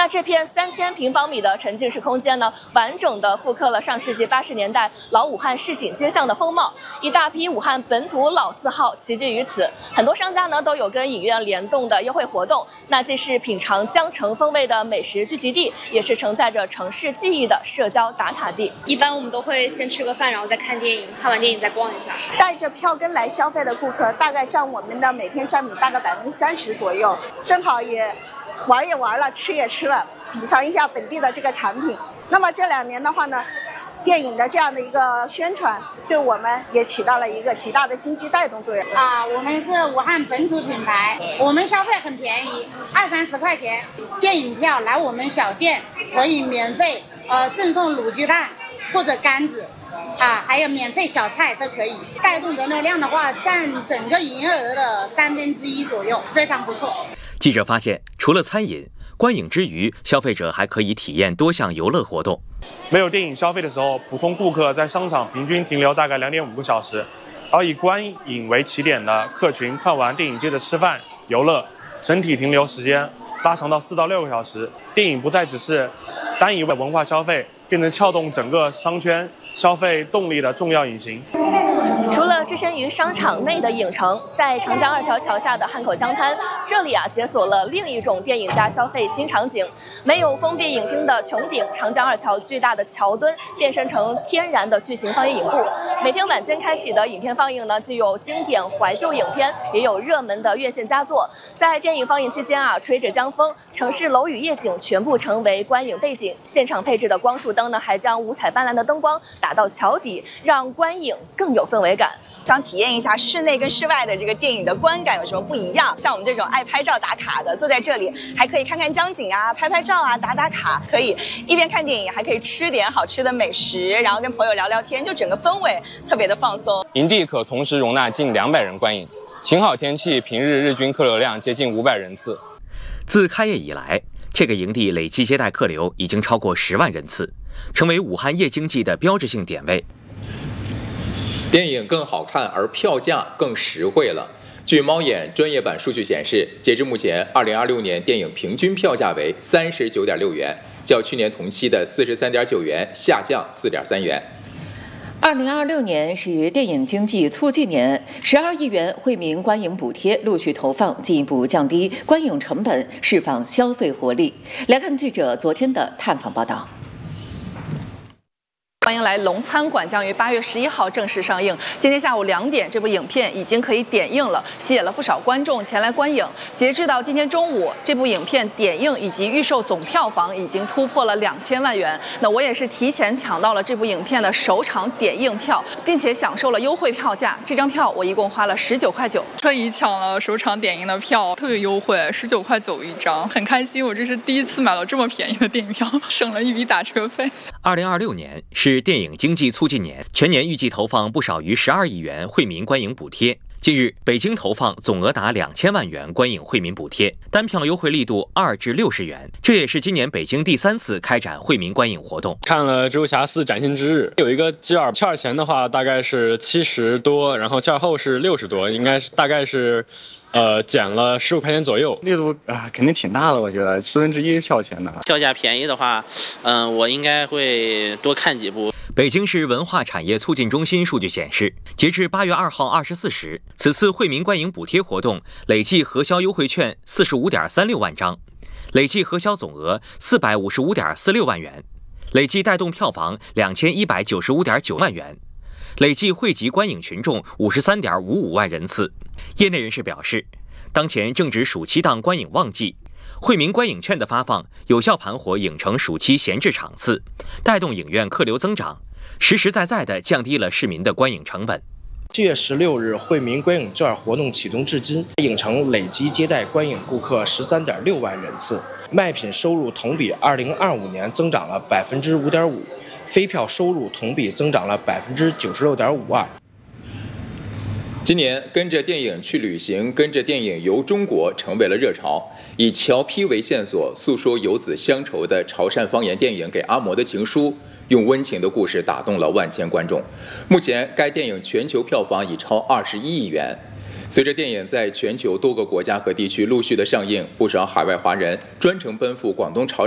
那这片3000平方米的沉浸式空间呢，完整的复刻了上世纪80年代老武汉市井街巷的风貌，一大批武汉本土老字号齐聚于此。很多商家呢都有跟影院联动的优惠活动，那既是品尝江城风味的美食聚集地，也是承载着城市记忆的社交打卡地。 一般我们都会先吃个饭，然后再看电影，看完电影再逛一下。 带着票根来消费的顾客，大概占我们的每天占比大概30%左右，正好也玩也玩了，吃也吃了，品尝一下本地的这个产品。那么这2年的话呢，电影的这样的一个宣传，对我们也起到了一个极大的经济带动作用。 我们是武汉本土品牌，我们消费很便宜，20-30块钱，电影票来我们小店可以免费赠送卤鸡蛋或者杆子。还有免费小菜都可以，带动人流量的话，占整个营业额的1/3左右，非常不错。 记者发现，除了餐饮、观影之余，消费者还可以体验多项游乐活动。 没有电影消费的时候，普通顾客在商场平均停留大概2.5个小时，而以观影为起点的客群看完电影接着吃饭、游乐，整体停留时间拉长到4到6个小时。电影不再只是单一文化消费，变成撬动整个商圈消费动力的重要引擎。 除了置身于商场内的影城，在长江2桥桥下的汉口江滩，这里解锁了另一种电影加消费新场景。没有封闭影厅的穹顶，长江2桥巨大的桥墩变身成天然的巨型放映影布。每天晚间开启的影片放映呢，既有经典怀旧影片，也有热门的院线佳作。在电影放映期间吹着江风，城市楼宇夜景全部成为观影背景。现场配置的光束灯呢，还将五彩斑斓的灯光打到桥底，让观影更有氛围感。 想体验一下室内跟室外的这个电影的观感有什么不一样。像我们这种爱拍照打卡的，坐在这里还可以看看江景拍拍照打打卡，可以一边看电影还可以吃点好吃的美食，然后跟朋友聊聊天，就整个氛围特别的放松。 营地可同时容纳近200人观影，晴好天气，平日日均客流量接近500人次。 自开业以来，这个营地累计接待客流已经超过10万人次，成为武汉夜经济的标志性点位。 电影更好看，而票价更实惠了。据猫眼专业版数据显示，截至目前，2026年电影平均票价为39.6元，较去年同期的43.9元下降4.3元。 2026年是电影经济促进年，12亿元惠民观影补贴陆续投放，进一步降低观影成本，释放消费活力。来看记者昨天的探访报道。 欢迎来龙餐馆将于8月11号正式上映。今天下午2点，这部影片已经可以点映了，吸引了不少观众前来观影。截至到今天中午，这部影片点映以及预售总票房已经突破了2000万元。那我也是提前抢到了这部影片的首场点映票，并且享受了优惠票价。这张票我一共花了19.9块， 特意抢了首场点映的票，特别优惠，19.9块一张，很开心。我这是第一次买到这么便宜的电影票，省了一笔打车费。 2026年是电影经济促进年，全年预计投放不少于12亿元惠民观影补贴。近日，北京投放总额达2000万元观影惠民补贴，单票优惠力度2至60元。这也是今年北京第3次开展惠民观影活动。 看了《蜘蛛侠4：崭新之日》，有一个券前的话大概是70多，然后券后是60多，应该是大概是减了15块钱左右， 力度肯定挺大的，我觉得1/4票钱的。 票价便宜的话，我应该会多看几部。 北京市文化产业促进中心数据显示，截至8月2号24时，此次惠民观影补贴活动累计核销优惠券45.36万张，累计核销总额455.46万元，累计带动票房2195.9万元。累计惠及观影群众53.55万人次。业内人士表示，当前正值暑期档观影旺季，惠民观影券的发放有效盘活影城暑期闲置场次，带动影院客流增长，实实在在地降低了市民的观影成本。 7月16日，惠民观影券活动启动至今，影城累计接待观影顾客13.6万人次，卖品收入同比2025年增长了5.5%。非票收入同比增长了96.52%。 今年跟着电影去旅行，跟着电影游中国成为了热潮。以侨批为线索，诉说游子乡愁的潮汕方言电影《给阿嬷的情书》，用温情的故事打动了万千观众。目前，该电影全球票房已超21亿元。随着电影在全球多个国家和地区陆续的上映，不少海外华人专程奔赴广东潮